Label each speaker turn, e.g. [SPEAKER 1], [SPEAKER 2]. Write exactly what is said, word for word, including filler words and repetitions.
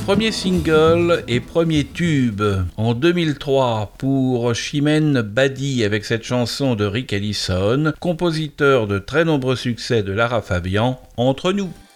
[SPEAKER 1] premier single et premier tube en deux mille trois pour Chimène Badi avec cette chanson de Rick Ellison, compositeur de très nombreux succès de Lara Fabian, Entre nous.